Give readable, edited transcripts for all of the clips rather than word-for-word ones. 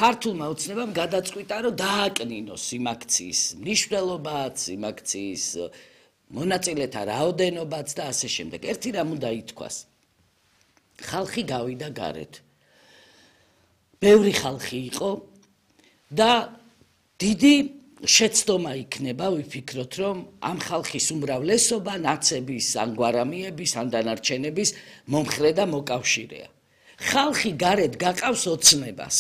ქართულმა ოცნებამ გადაწყვიტა, რომ დააკნინოს იმ აქციის მნიშვნელობაც, იმ აქციის მონაწილეთა რაოდენობაც და ასე შემდეგ. ერთი რამ უნდა ითქვას. ხალხი გავიდა გარეთ. ბევრი ხალხი იყო და დიდი შეცდომა იქნება, ვიფიქროთ, რომ ამ ხალხის უმრავლესობა ნაცების, ან გვარამიების, ან დანარჩენების მომხრე და მოკავშირეა. ხალხი გარეთ გაყავს ოცნებას.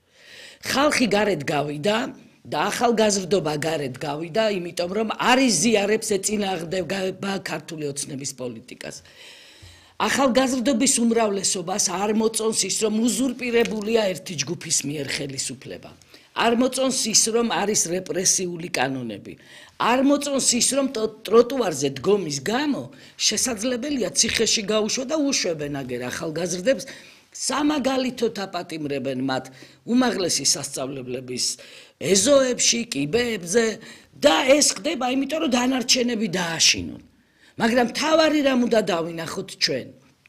ხალხი გარეთ გავიდა და ახალგაზრდობა გარეთ გავიდა, იმიტომ რომ არ იზიარებს ეწინააღმდება ქართული ოცნების პოლიტიკას. ახალგაზრდობის უმრავლესობას არ მოწონს ის, რომ უზურპირებულია ერთი ჯგუფის მიერ ხელისუფლება. არ მოწონს ის, რომ არის რეპრესიული კანონები. არ მოწონს ის, რომ ტროტუარზე დგომის გამო შესაძლებელია ციხეში გაუშვო და უშვებენ აგერ ახალგაზრდებს, სამაგალითოდ აპატიმრებენ მათ უმაღლესი სასწავლებლების ეზოებში, კიბეებზე და ეს ხდება, იმიტომ რომ დანარჩენები დააშინონ. მაგრამ თავარი რამ უნდა დავინახოთ ჩვენ?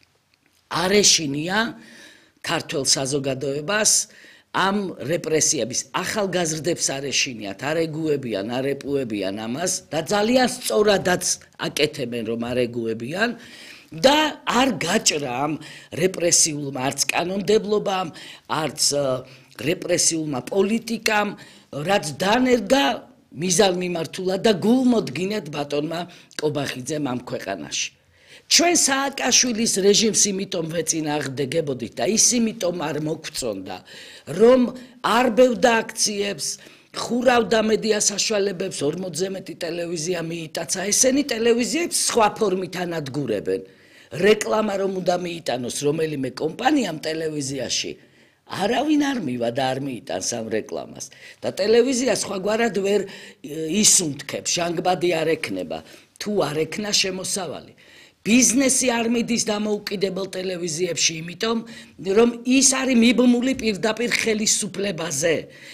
არ ეშინია ქართულ საზოგადოებას ამ რეპრესიების ახალგაზრდებს არ ეშინიათ, არ ეგუებიან, არ ეპუებიან ამას და ძალიან სწორადაც აკეთებენ, რომ არ ეგუებიან და არ გაჭრა ამ რეპრესიულმა არც კანონმდებლობამ, არც რეპრესიულმა პოლიტიკამ, რაც დანერგა მიზანმიმართულად და გულმოდგინედ ბატონმა კობახიძემ ამ ქვეყანაში. ჩვენ სააკაშვილის რეჟიმს იმიტომ ვეწინააღმდეგებოდით და ის იმიტომ არ მოგწონდა, რომ არბევდა აქციებს, ხურავდა მედია საშუალებებს, 40-ზე მეტი ტელევიზია მიიტაცა, ესენი ტელევიზიებს სხვა ფორმით ანადგურებენ. რეკლამა რომ უნდა მიიტანოს რომელიმე კომპანიამ ტელევიზიაში, არავინ არ მივა და არ მიიტანს ამ რეკლამას. და ტელევიზია სხვაგვარად ვერ ისუნთქებს, ჟანგბადი არ ექნება, თუ არ ექნა შემოსავალი. ბიზნესი არ მიდის დამოუკიდებელ ტელევიზიებში, იმიტომ რომ ის არის მიბმული პირდაპირ ხელისუფლებაზე.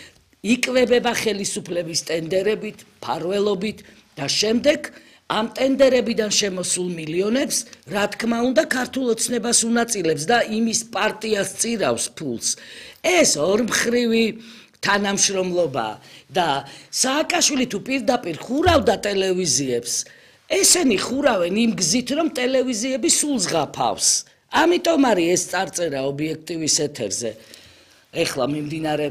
იკვებება ხელისუფლების ტენდერებით, ფარველობით და შემდეგ ამ ტენდერებიდან შემოსულ მილიონებს, რა თქმა უნდა, ქართულ ოცნებას უნაწილებს და იმის პარტიას წირავს ფულს. ეს ორმხრივი თანამშრომლობა და სააკაშვილი თუ პირდაპირ ხურავდა ტელევიზიებს, ესენი ხურავენ იმ გზით, რომ ტელევიზიები სულს ღაფავს. ამიტომ არის ეს წარწერა ობიექტივის ეთერზე. ეხლა მიმდინარე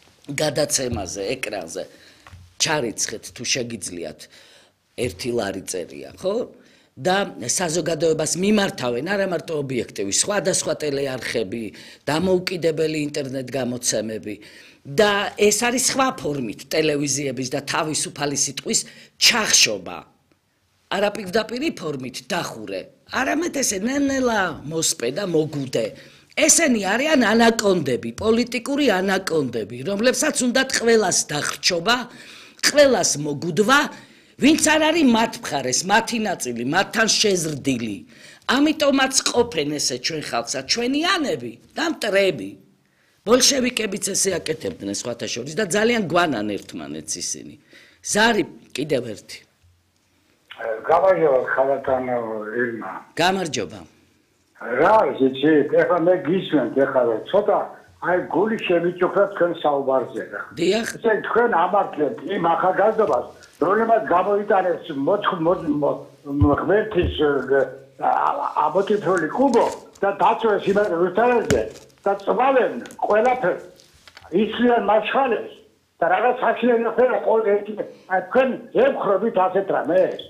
გადაცემაზე, ეკრანზე ჩარიცხეთ თუ შეგიძლიათ. ერთი ლარი წერია, ხო? და საზოგადოებას მიმართავენ არა მარტო ობიექტივი, სხვადასხვა ტელეარხები, დამოუკიდებელი ინტერნეტ გამოცემები და ეს არის სხვა ფორმით ტელევიზიების და თავისუფალი სიტყვის ჩახშობა. არა პირდაპირი ფორმით დახურე, არამედ ესე ნელა მოსპე და მოგუდე. ესენი არიან ანაკონდები, პოლიტიკური ანაკონდები, რომლებსაც უნდათ ყველას დახრჩობა, ყველას მოგუდვა, ვინც არ არის მათ მხარეს, მათი ნაწილი, მათთან შეზრდილი. ამიტომაც ყოფენ ესე ჩვენ ხალხსა, ჩვენიანები და მტრები. ბოლშევიკებიც ესე აკეთებდნენ სხვათა შორის და ძალიან გვანან ერთმანეთს ისინი. ზარი კიდევ ერთი. გამარჯობა ხალხთან ირმა. გამარჯობა. რა იცი, ეხლა მე გისმენთ ეხლა ცოტა აი გული შევიჭუქრა თქვენ საუბარზე რა. დიახ. ესე თქვენ ამართლებთ იმ ახალგაზრდობას, რომელმაც გამოიტანეს ღმერთის აბოტიფრული კუბო და დაწვეს იმას რუსთაველზე და წვალენ ყველაფერს ისლიან მასხალებს და რაღაც საშინელი ხერა ყოველთვის აი თქვენ ემხრობით ასეთ რამეს.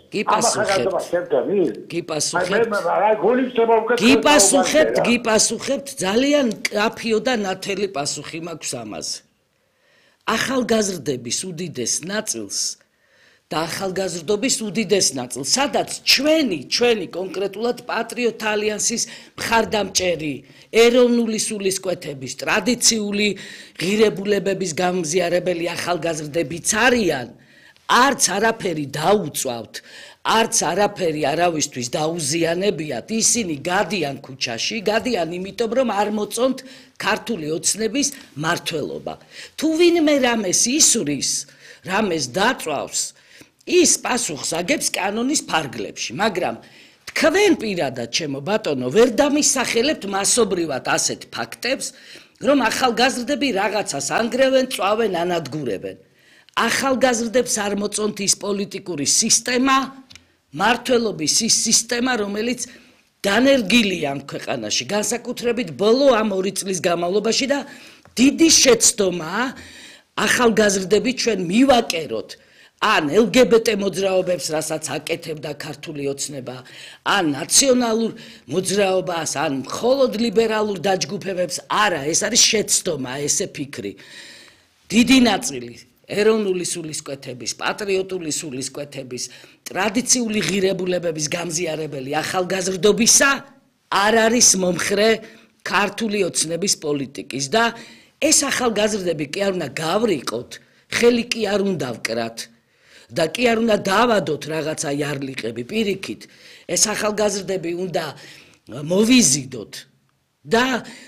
გიპასუხებთ ძალიან კაფიო და ნათელი პასუხი მაქვს ამაზე. ახალგაზრდების უდიდეს ნაწილს და ახალგაზრდობის უდიდეს ნაწილს, სადაც ჩვენი კონკრეტულად პატრიოტ ალიანსის მხარდამჭერი, ეროვნული სულისკვეთების, ტრადიციული ღირებულებების გამზიარებელი ახალგაზრდებიც არიან, არც არაფერი დაუწვავთ, არც არაფერი არავისთვის დაუზიანებიათ, ისინი გადიან ქუჩაში, გადიან იმიტომ, რომ არ მოწონთ ქართული ოცნების მმართველობა. თუ ვინმე რამეს ისურის, რამეს დაწვავს, ის პასუხს აგებს კანონის ფარგლებში, მაგრამ თქვენ პირადად, ჩემო ბატონო, ვერ დამისახელებთ მასობრივად ასეთ ფაქტებს, რომ ახალგაზრდები რაღაცას ანგრევენ, წვავენ, ანადგურებენ. ახალგაზრდებს არ მოწონთ ის პოლიტიკური სისტემა, მართლობის ის სისტემა, რომელიც დანერგილია ამ ქვეყანაში, განსაკუთრებით ბოლო ამ 2 წლის განმავლობაში და დიდი შეცდომაა ახალგაზრდები ჩვენ მივაკეროთ ან LGBT მოძრაობებს, რასაც აკეთებდა ქართული ოცნება, ან ნაციონალურ მოძრაობას, ან მხოლოდ ლიბერალურ დაჯგუფებებს, არა, ეს არის შეცდომა, ესე ფიქრი. დიდი ნაწილი ეროვნული სულისკვეთების, პატრიოტული სულისკვეთების, ტრადიციული ღირებულებების გამზიარებელი ახალგაზრდობისა არ არის მომხრე ქართული ოცნების პოლიტიკის და ეს ახალგაზრდები კი არ უნდა გავრიყოთ, ხელი კი არ უნდა ვკრათ და კი არ უნდა დავადოთ რაღაცა იარლიყები, პირიქით, ეს ახალგაზრდები უნდა მოვიზიდოთ და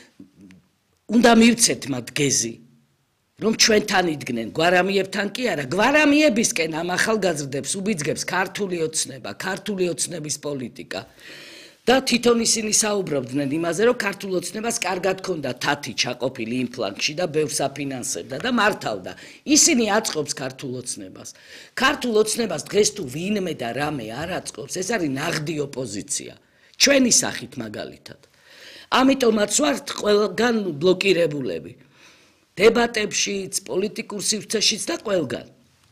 უნდა მივცეთ მათ გეზი. რომ ჩვენთან იდგნენ, გვარამიებთან კი არა, გვარამიებისკენ ამ ახალგაზრდებს უბიძგებს ქართული ოცნება, ქართული ოცნების პოლიტიკა. და თვითონ ისინი საუბრობდნენ იმაზე, რომ ქართულ ოცნებას კარგად ჰქონდა თათი ჩაყოფილი იმ ფლანგში და ბევრს აფინანსებდა და მართავდა. ისინი აწყობს ქართულ ოცნებას. ქართულ ოცნებას დღეს თუ ვინმე და რამე არ აწყობს, ეს არის ნაღდი ოპოზიცია. ჩვენი სახით მაგალითად. ამიტომაც ვართ ყველგან ბლოკირებულები. დებატებშიც, პოლიტიკურ სივრცეშიც და ყველგან.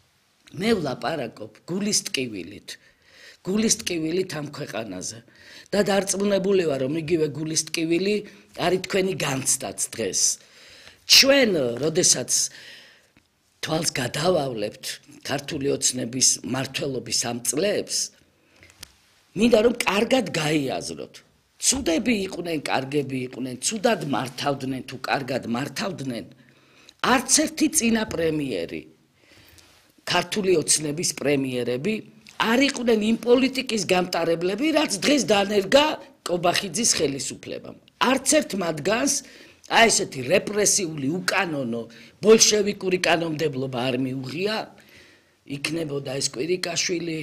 მე ვლაპარაკობ გულის ტკივილით. გულის ტკივილით ამ ქვეყანაზე. და დარწმუნებული ვარ, რომ იგივე გულის ტკივილი არის თქვენი განცდაც დღეს. ჩვენ, როდესაც თვალს გადავავლებთ ქართული ოცნების მმართველობის ამ წლებს, მინდა რომ კარგად გაიაზროთ. ცუდები იყვნენ, კარგები იყვნენ, ცუდად მართავდნენ თუ კარგად მართავდნენ, არც ერთი წინა პრემიერი, ქართული ოცნების პრემიერები არ იყვნენ იმ პოლიტიკის გამტარებლები, რაც დღეს დანერგა კობახიძის ხელისუფლებამ. არც ერთ მათგანს აი ესეთი რეპრესიული, უკანონო, ბოლშევიკური კანონმდებლობა არ მიუღია, იქნებოდა ეს კვირიკაშვილი,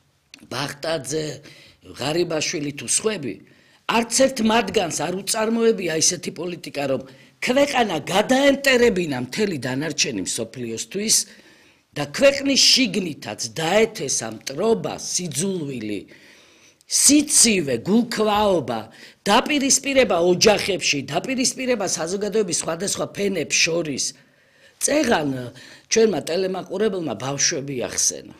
ბახტაძე, ღარიბაშვილი თუ სხვები, არც ერთ მათგანს არ უწარმოებია ესეთი პოლიტიკა, რომ ქვეყანა გადაენტერებინა მთელი დანარჩენი მსოფლიოსთვის და ქვეყნის შიგნითაც დაეთესა მტრობა, სიძულვილი, სიცივე, გულქვაობა, დაპირისპირება ოჯახებში, დაპირისპირება საზოგადოების სხვადასხვა ფენებს შორის. წეღან ჩვენმა ტელემაყურებელმა ბავშვები ახსენა.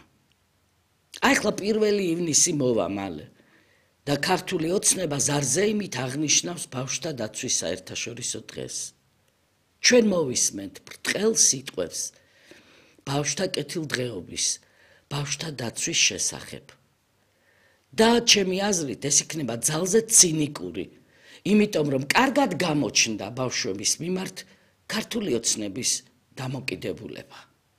აი ხლა 1 ივნისი მოვა მალე და ქართული ოცნება ზარზეიმით აღნიშნავს ბავშვთა დაცვის საერთაშორისო დღეს. ჩვენ მოვისმენთ ბრტყელ სიტყვებს ბავშვთა კეთილდღეობის, ბავშვთა დაცვის შესახებ. და ჩემი აზრით ეს იქნება ძალზე ცინიკური, იმიტომ რომ კარგად გამოჩნდა ბავშვების მიმართ ქართული ოცნების დამოკიდებულება.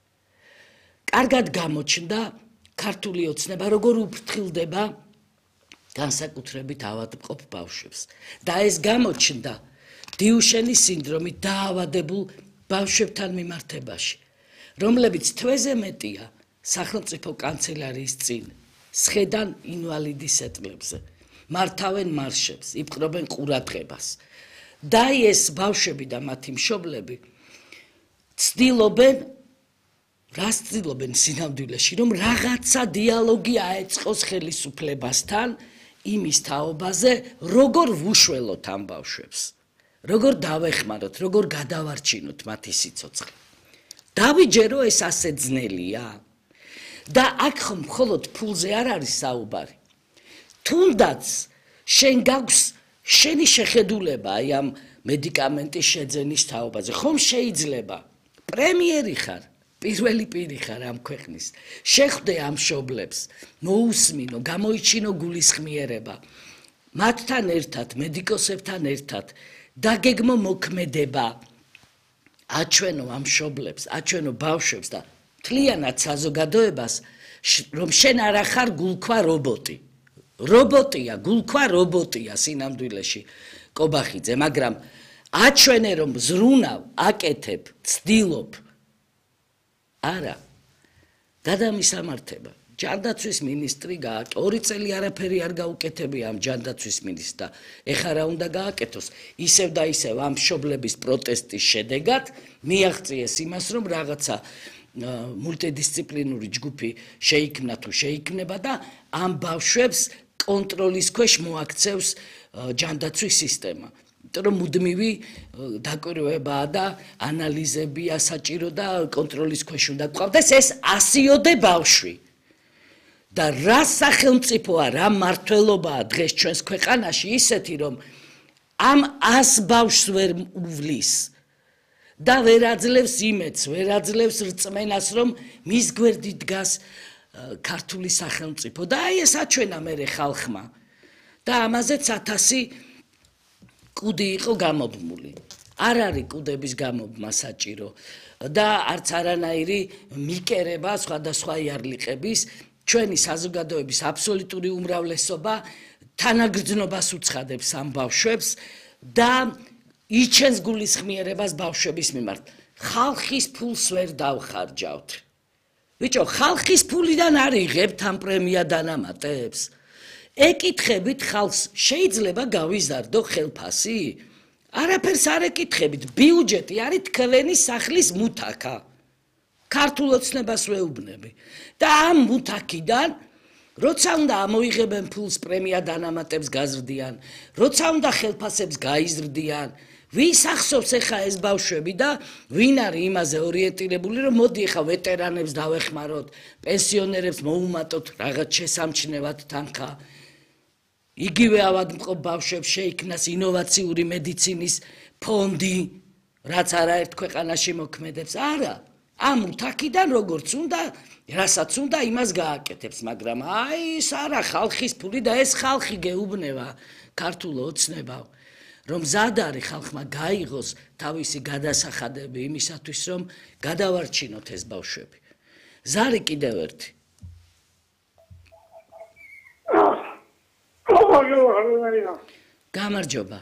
კარგად გამოჩნდა ქართული ოცნება როგორ უფრთხილდება განსაკუთრებით ავადმყოფ ბავშვებს. და ეს გამოჩნდა დიუშენის სინდრომით დაავადებულ ბავშვებთან მიმართებაში. რომლებიც თვეზე მეტია სახელმწიფო კანცელარიის წინ სხედან ინვალიდის ეტლებზე, მართავენ მარშებს, იპყრობენ ყურადღებას. და ეს ბავშვები და მათი მშობლები ცდილობენ, რას ცდილობენ სინამდვილეში, რომ რაღაცა დიალოგი აეწყოს ხელისუფლებასთან იმის თაობაზე, როგორ ვუშველოთ ამ ბავშვებს, როგორ დავეხმაროთ, როგორ გადავარჩინოთ მათი სიცოცხლე. დავიჯერო ეს ასე ძნელია და აქ ხომ მხოლოდ ფულზე არ არის საუბარი. თუნდაც შენ გაქვს შენი შეხედულება აი ამ მედიკამენტის შეძენის თაობაზე. ხომ შეიძლება პრემიერი ხარ, პირველი პირი ხარ ამ ქვეყნის. შეხვდე ამ მშობლებს, მოусმინო, გამოიჩინო გულისხმიერება. მათთან ერთად, მედიკოსებთან ერთად დაგეგმო მოქმედება. აჩვენო ამ მშობლებს, აჩვენო ბავშვებს და მთლიანად საზოგადოებას, რომ შენ არა ხარ გულქვა რობოტი. რობოტია, გულქვა რობოტია სინამდვილეში კობახიძე, მაგრამ აჩვენე რომ ზრუნავ, აკეთებ, ცდილობ. არა. გადამისამართება, ჯანდაცვის მინისტრი გააკეთა 2 წელი არაფერი არ გაუკეთებია ამ ჯანდაცვის მინისტრს და ეხლა რა უნდა გააკეთოს ისევ და ისევ ამ მშობლების პროტესტის შედეგად მიაღწიეს იმას რომ რაღაცა მულტიდისციპლინური ჯგუფი შეიქმნა თუ შეიქმნება და ამ ბავშვებს კონტროლის ქვეშ მოაქცევს ჯანდაცვის სისტემა. იმიტომ რომ მუდმივი დაკვირვებაა და ანალიზებია საჭირო და კონტროლის ქვეშ უნდა გყავდეს ეს 100-ოდე ბავშვი. და რა სახელმწიფოა, რა მმართველობაა დღეს ჩვენს ქვეყანაში ისეთი რომ ამ 100 ბავშვს ვერ უვლის და ვერ აძლევს იმედს, ვერ აძლევს რწმენას რომ მის გვერდით დგას ქართული სახელმწიფო და აი ეს აჩვენა მერე ხალხმა და ამაზეც 1000 კუდი იყო გამობმული. არ არის კუდების გამობმა საჭირო და არც არანაირი მიკერება სხვადასხვა იარლიყების ჩვენი საზოგადოების აბსოლუტური უმრავლესობა თანაგრძნობას უცხადებს ამ ბავშვებს და იჩენს გულისხმიერებას ბავშვების მიმართ. ხალხის ფულს ვერ დავხარჯავთ. ბიჭო, ხალხის ფულიდან არ იღებთ ამ პრემია დანამატებს? ეკითხებით ხალხს, შეიძლება გავიზარდო ხელფასი? არაფერს არ ეკითხებით, ბიუჯეტი არის თქვენი სახლის მუთაკა. ქართულ ოცნებას ვეუბნები და ამ მუთაკიდან როცა უნდა ამოიღებენ ფულს პრემია დანამატებს გაზრდიან, როცა უნდა ხელფასებს გაიზრდიან, ვის ახსოვს ახლა ეს ბავშვები და ვინ არის იმაზე ორიენტირებული რომ მოდი ახლა ვეტერანებს დავეხმაროთ, პენსიონერებს მოუმატოთ რაღაც შესამჩნევად თანხა. იგივე ავადმყოფ ბავშვებს შეიქმნას ინოვაციური მედიცინის ფონდი, რაც არაერთ ქვეყანაში მოქმედებს. არა, ამ უთაკიდან როგორც უნდა, რასაც უნდა იმას გააკეთებს, მაგრამ აი ეს არა ხალხის ფული და ეს ხალხი გეუბნება ქართულ ოცნებავ, რომ მზად არის ხალხმა გაიღოს თავისი გადასახადები იმისათვის, რომ გადავარჩინოთ ეს ბავშვები. ზარი კიდევ ერთი. გამარჯობა.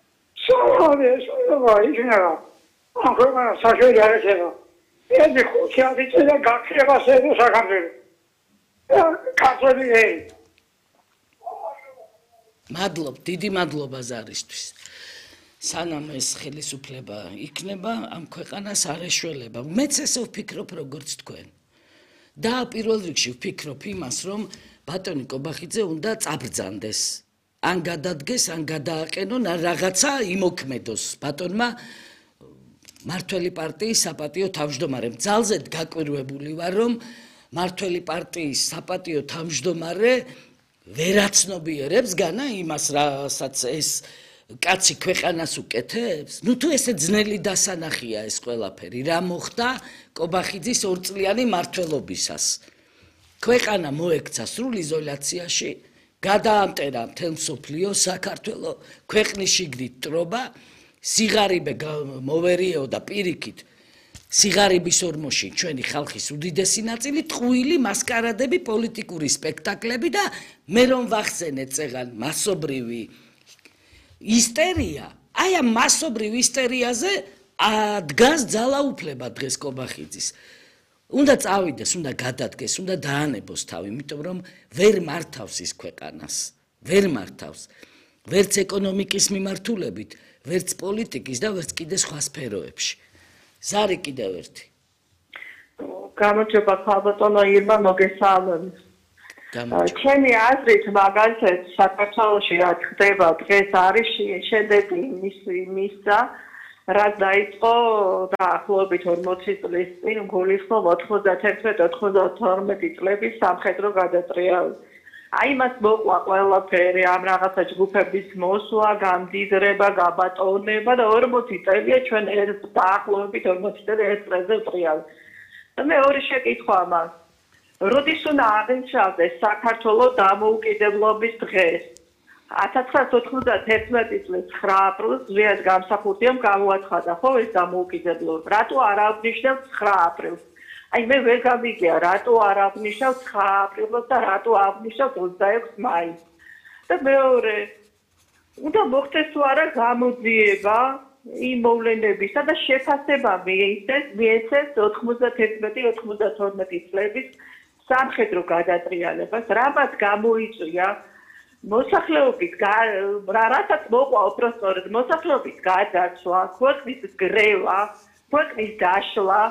მადლობ, დიდი მადლობა ზარისთვის. სანამ ეს ხელისუფლება იქნება, ამ ქვეყანას არ ეშველება. მეც ესე ვფიქრობ, როგორც თქვენ. და პირველ რიგში ვფიქრობ იმას, რომ ბატონი კობახიძე უნდა წაბრძანდეს. ან გადადგეს, ან გადააყენონ, ან რაღაცა იმოქმედოს ბატონმა მართველი პარტიის საპატიო თავმჯდომარემ. ძალზედ გაკვირვებული ვარ, რომ მართველი პარტიის საპატიო თავმჯდომარე ვერაცნობიერებს განა იმას, რასაც ეს კაცი ქვეყანას უკეთებს? ნუ თუ ესე ძნელი დასანახია ეს ყველაფერი, რა მოხდა კობახიძის 2 წლიანი მმართველობისას. ქვეყანა მოექცა სრულ იზოლაციაში, გადაამტერა მთელ მსოფლიო, საქართველო ქვეყნის შიგნით ტრობა, სიღარიბე მოვერიეო და პირიქით სიღარიბის ორმოში ჩვენი ხალხის უდიდესი ნაწილი ტყუილი მასკარადები, პოლიტიკური სპექტაკლები და მე რომ ვახსენე წეგან მასობრივი ისტერია, აი ამ მასობრივ ისტერიაზე დგას ძალაუფლება დღეს კობახიძის. უნდა წავიდეს, უნდა გადადგეს, უნდა დაანებოს თავი, იმიტომ რომ ვერ მართავს ის ქვეყანას, ვერ მართავს. ვერც ეკონომიკის მიმართულებით, ვერც პოლიტიკის და ვერც კიდე სხვა სფეროებში. ზარი კიდევ ერთი. გამარჯობა ხალბატონო ირმა, მოგესალმებით. ჩემი აზრით მაგალითად საქართველოში რაც ხდება დღეს არის შედეგი მისცა რაც დაიწყო დაახლოებით 40 წლის წინ გულისხმობ 91-92 წლების სამხედრო გადატრიალს. აი მას მოყვა ყველაფერი ამ რაღაცა ჯგუფების მოსვლა, გამდიდრება, გაბატონება და 40 წელია ჩვენ დაახლოებით 40 წელი ეს წელზე ვტრიალ. და მეორე შეკითხვა მას. როდის უნდა აღნიშნავდეს საქართველოს დამოუკიდებლობის დღეს? 1991 წლის 9 აპრილს ზვიად გამსახურდიამ გამოაცხადა ხო ეს დამოუკიდებლობა. რატო არ აღნიშნავს 9 აპრილს? აი მე ვერ გამიგია რატო არ აღნიშნავს 9 აპრილს და რატო აღნიშნავს 26 მაისს. და მეორე უნდა მოხდეს თუ არა გამოძიება იმ მოვლენებისა და შეფასება მიეცეს 91-92 წლების სამხედრო გადატრიალებას, რამაც გამოიწვია მოსახლეობის რასაც მოყვა უბრალოდ მოსახლეობის გადაცვა, ქვეყნის გრევა, ქვეყნის დაშლა